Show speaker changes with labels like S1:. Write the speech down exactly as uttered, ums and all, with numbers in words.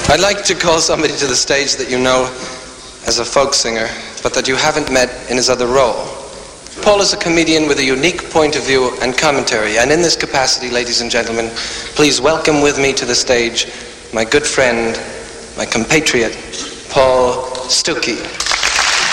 S1: I'd like to call somebody to the stage that you know as a folk singer, but that you haven't met in his other role. Paul is a comedian with a unique point of view and commentary, and in this capacity, ladies and gentlemen, please welcome with me to the stage my good friend, my compatriot, Paul Stookey.